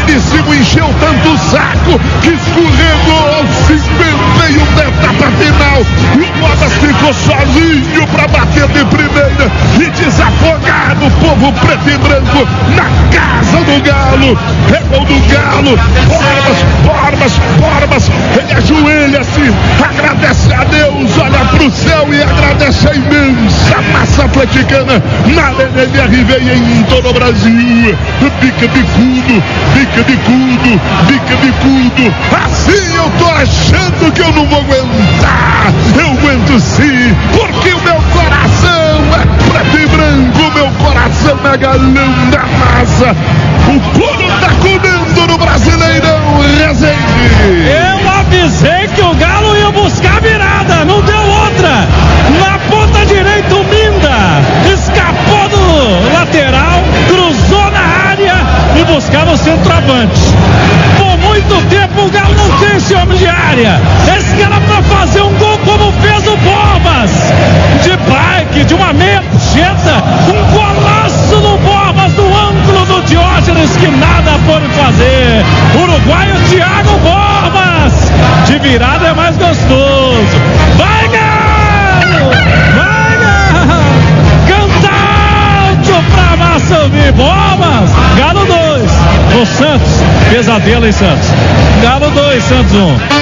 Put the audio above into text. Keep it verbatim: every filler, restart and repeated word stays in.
Claríssimo encheu tanto o saco que escorregou aos cinquenta e um da etapa final. E o Borbas ficou sozinho para bater de primeira e desafogar o povo preto e branco na casa do Galo. É gol do Galo. Borbas, Borbas, Borbas. Ele ajoelha-se, agradece a Deus, olha pro céu e agradece a imensa massa atleticana na L R V e em todo o Brasil. Bica bicudo, bica bicudo, bica bicudo. Assim eu tô achando que eu não vou aguentar. Eu aguento sim, porque o meu coração é preto e branco, meu coração é galão da massa. O couro tá comendo no Brasileirão, Rezende. Eu avisei que o Galo ia buscar virada, não deu outra. Na ponta direita o Minda escapou do lateral, cruzou na área e buscava o centroavante. Por muito tempo o Galo não tem esse homem de área. Esse cara pra fazer um gol como fez o Borbas, de bike, de uma meia puxeta, um golaço do Borbas no ângulo do Diógenes que nada pode fazer. Uruguaio Thiago Borbas, de virada é mais gostoso. Vai Galo! Vai Galo! Canta alto pra massa ouvir. Borbas, Galo dois, o Santos, pesadelo em Santos. Galo dois, Santos um.